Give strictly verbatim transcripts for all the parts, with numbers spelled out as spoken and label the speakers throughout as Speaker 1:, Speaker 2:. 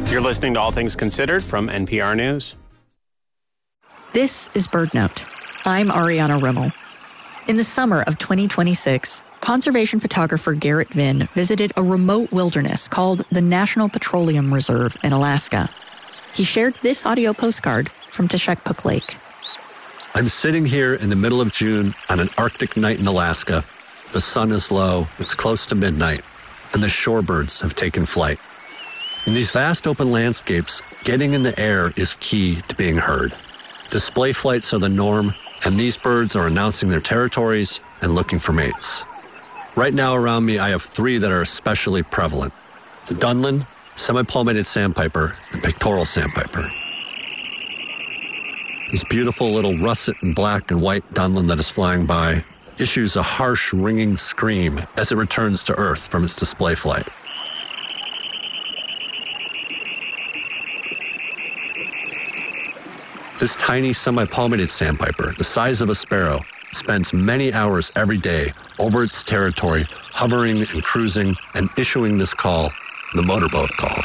Speaker 1: You're listening to All Things Considered from N P R News.
Speaker 2: This is BirdNote. I'm Ariana Rimmel. In the summer of twenty twenty-six, conservation photographer Garrett Vinn visited a remote wilderness called the National Petroleum Reserve in Alaska. He shared this audio postcard from Teshekpuk Lake.
Speaker 3: I'm sitting here in the middle of June on an Arctic night in Alaska. The sun is low, it's close to midnight, and the shorebirds have taken flight. In these vast open landscapes, getting in the air is key to being heard. Display flights are the norm, and these birds are announcing their territories and looking for mates. Right now around me, I have three that are especially prevalent: the Dunlin, semi-palmated sandpiper, and pectoral sandpiper. This beautiful little russet and black and white Dunlin that is flying by issues a harsh, ringing scream as it returns to Earth from its display flight. This tiny semi-palmated sandpiper, the size of a sparrow, spends many hours every day over its territory, hovering and cruising and issuing this call, the motorboat call.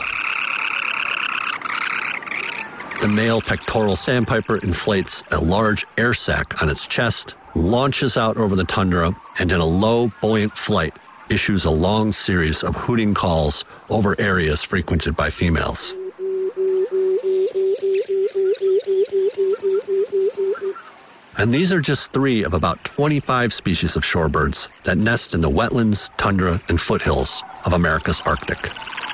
Speaker 3: The male pectoral sandpiper inflates a large air sac on its chest, launches out over the tundra, and in a low, buoyant flight, issues a long series of hooting calls over areas frequented by females. And these are just three of about twenty-five species of shorebirds that nest in the wetlands, tundra, and foothills of America's Arctic.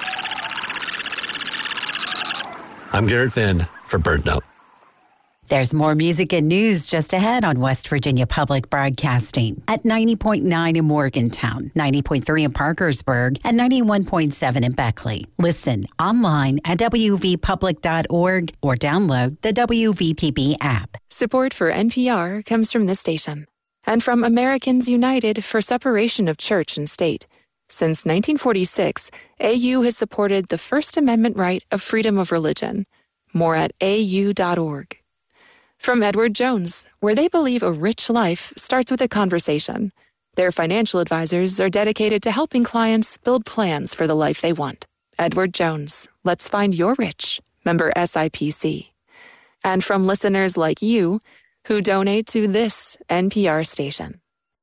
Speaker 3: I'm Garrett Vinn for BirdNote.
Speaker 4: There's more music and news just ahead on West Virginia Public Broadcasting at ninety point nine in Morgantown, ninety point three in Parkersburg, and ninety-one point seven in Beckley. Listen online at w v public dot org or download the W V P B app.
Speaker 5: Support for N P R comes from this station and from Americans United for Separation of Church and State. Since nineteen forty-six, A U has supported the First Amendment right of freedom of religion. More at a u dot org. From Edward Jones, where they believe a rich life starts with a conversation. Their financial advisors are dedicated to helping clients build plans for the life they want. Edward Jones, let's find your rich. Member S I P C. And from listeners like you who donate to this N P R station.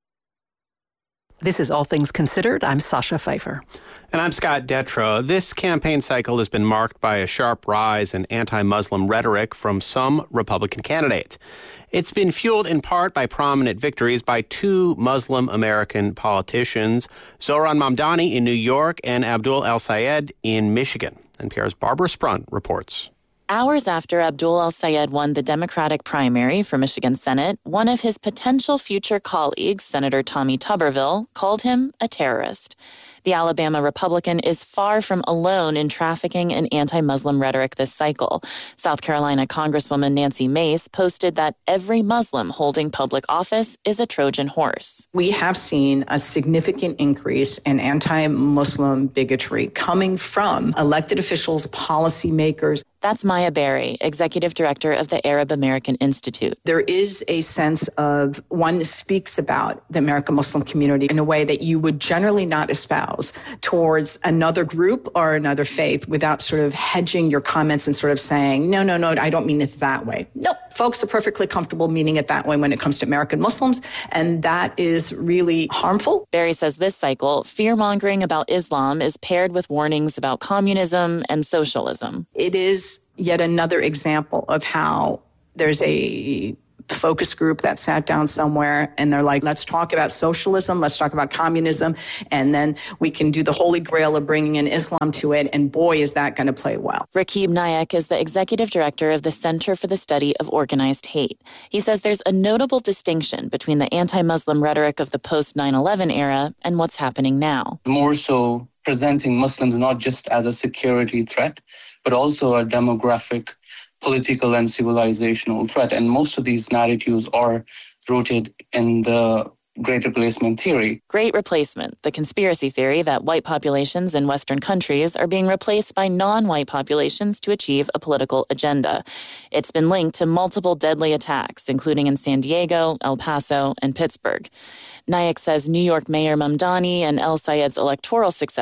Speaker 6: This is All Things Considered. I'm Sasha Pfeiffer.
Speaker 1: And I'm Scott Detrow. This campaign cycle has been marked by a sharp rise in anti-Muslim rhetoric from some Republican candidates. It's been fueled in part by prominent victories by two Muslim American politicians, Zohran Mamdani in New York and Abdul El-Sayed in Michigan. N P R's Barbara Sprunt reports.
Speaker 7: Hours after Abdul El-Sayed won the Democratic primary for Michigan Senate, one of his potential future colleagues, Senator Tommy Tuberville, called him a terrorist. The Alabama Republican is far from alone in trafficking in anti-Muslim rhetoric this cycle. South Carolina Congresswoman Nancy Mace posted that every Muslim holding public office is a Trojan horse.
Speaker 8: We have seen a significant increase in anti-Muslim bigotry coming from elected officials, policymakers.
Speaker 7: That's Maya Berry, executive director of the Arab American Institute.
Speaker 8: There is a sense of one speaks about the American Muslim community in a way that you would generally not espouse towards another group or another faith without sort of hedging your comments and sort of saying, no, no, no, I don't mean it that way. Nope, folks are perfectly comfortable meaning it that way when it comes to American Muslims, and that is really harmful.
Speaker 7: Berry says this cycle, fear-mongering about Islam is paired with warnings about communism and socialism.
Speaker 8: It is yet another example of how there's a focus group that sat down somewhere and they're like, let's talk about socialism, let's talk about communism, and then we can do the holy grail of bringing in Islam to it, and boy, is that going to play well.
Speaker 7: Rakib Nayak is the executive director of the Center for the Study of Organized Hate. He says there's a notable distinction between the anti-Muslim rhetoric of the post nine eleven era and what's happening now.
Speaker 9: More so presenting Muslims not just as a security threat, but also a demographic, political, and civilizational threat. And most of these narratives are rooted in the Great Replacement theory.
Speaker 7: Great Replacement, the conspiracy theory that white populations in Western countries are being replaced by non-white populations to achieve a political agenda. It's been linked to multiple deadly attacks, including in San Diego, El Paso, and Pittsburgh. Nayak says New York Mayor Mamdani and El-Sayed's electoral success